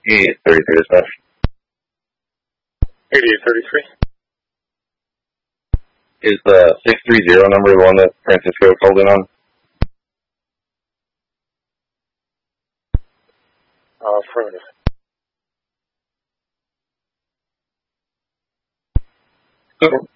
8833 dispatch. 8833. Is the 630 number the one that Francisco called in on? Affirmative. Cool.